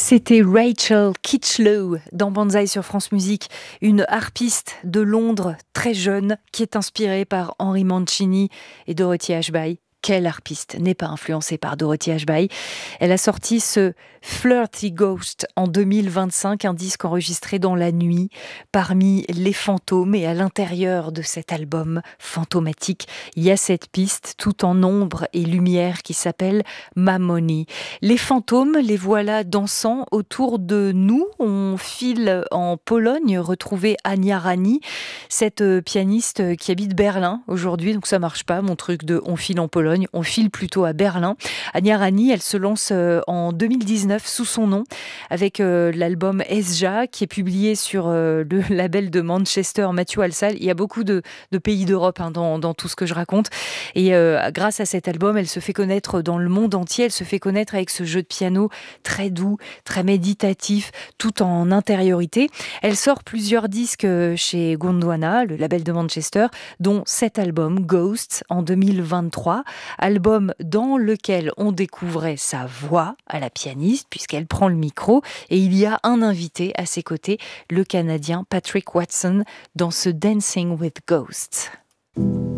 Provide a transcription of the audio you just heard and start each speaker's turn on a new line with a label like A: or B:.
A: C'était Rachel Kitchlow dans Banzai sur France Musique, une harpiste de Londres très jeune qui est inspirée par Henry Mancini et Dorothy Ashby. Quelle harpiste n'est pas influencée par Dorothy Ashby? Elle a sorti ce Flirty Ghost en 2025, un disque enregistré dans la nuit parmi les fantômes, et à l'intérieur de cet album fantomatique, il y a cette piste tout en ombre et lumière qui s'appelle Mamoni. Les fantômes, les voilà dansant autour de nous. On file en Pologne retrouver Ania Rani, cette pianiste qui habite Berlin aujourd'hui, donc ça marche pas mon truc de on file en Pologne. On file plutôt à Berlin. Ania Rani, elle se lance en 2019 sous son nom avec l'album Esja qui est publié sur le label de Manchester Matthew Halsall. Il y a beaucoup de pays d'Europe dans tout ce que je raconte. Et grâce à cet album, elle se fait connaître dans le monde entier. Elle se fait connaître avec ce jeu de piano très doux, très méditatif, tout en intériorité. Elle sort plusieurs disques chez Gondwana, le label de Manchester, dont cet album Ghosts en 2023. Album dans lequel on découvrait sa voix à la pianiste puisqu'elle prend le micro, et il y a un invité à ses côtés, le Canadien Patrick Watson, dans ce Dancing with Ghosts.